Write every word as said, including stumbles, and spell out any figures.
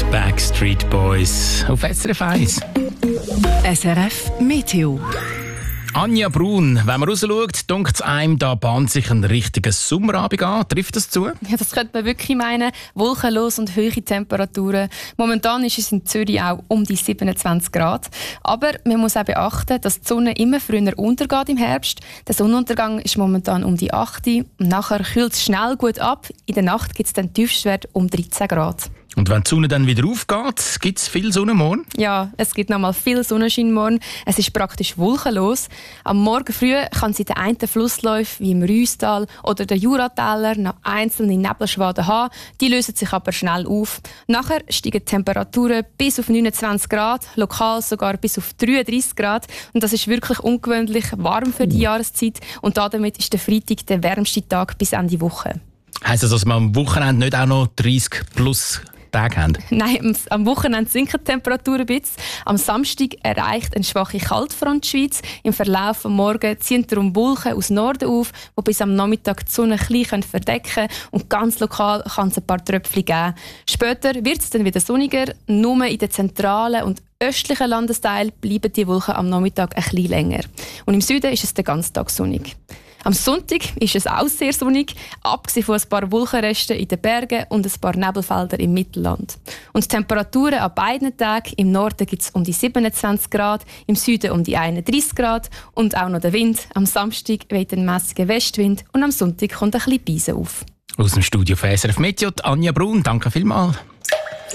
Backstreet Boys auf S R F eins. S R F Meteo. Anja Brun, wenn man rausschaut, dunkt es einem, da bahnt sich ein richtiger Sommerabend an. Trifft das zu? Ja, das könnte man wirklich meinen. Wolkenlos und hohe Temperaturen. Momentan ist es in Zürich auch um die siebenundzwanzig Grad. Aber man muss auch beachten, dass die Sonne immer früher untergeht im Herbst. Der Sonnenuntergang ist momentan um die acht Uhr. Und nachher kühlt es schnell gut ab. In der Nacht gibt es dann Tiefstwert um dreizehn Grad. Und wenn die Sonne dann wieder aufgeht, gibt es viel Sonne morgen? Ja, es gibt noch mal viel Sonnenschein morgen. Es ist praktisch wolkenlos. Am Morgen früh kann es in den einen Flussläufen, wie im Rüstal oder der Juratäler, noch einzelne Nebelschwaden haben. Die lösen sich aber schnell auf. Nachher steigen die Temperaturen bis auf neunundzwanzig Grad, lokal sogar bis auf dreiunddreißig Grad. Und das ist wirklich ungewöhnlich warm für die Jahreszeit. Und damit ist der Freitag der wärmste Tag bis Ende Woche. Heisst das, dass wir am Wochenende nicht auch noch dreißig plus Tage haben? Nein, am Wochenende sinken die Temperaturen ein bisschen. Am Samstag erreicht eine schwache Kaltfront die Schweiz. Im Verlauf des Morgens ziehen darum Wolken aus Norden auf, die bis am Nachmittag die Sonne ein bisschen verdecken können. Und ganz lokal kann es ein paar Tröpfchen geben. Später wird es dann wieder sonniger. Nur in den zentralen und östlichen Landesteilen bleiben die Wolken am Nachmittag ein bisschen länger. Und im Süden ist es den ganzen Tag sonnig. Am Sonntag ist es auch sehr sonnig, abgesehen von ein paar Wolkenresten in den Bergen und ein paar Nebelfelder im Mittelland. Und die Temperaturen an beiden Tagen: im Norden gibt es um die siebenundzwanzig Grad, im Süden um die einunddreißig Grad und auch noch der Wind. Am Samstag weht ein mäßiger Westwind und am Sonntag kommt ein bisschen Beise auf. Aus dem Studio von S R F Meteo, Anja Brun, danke vielmals.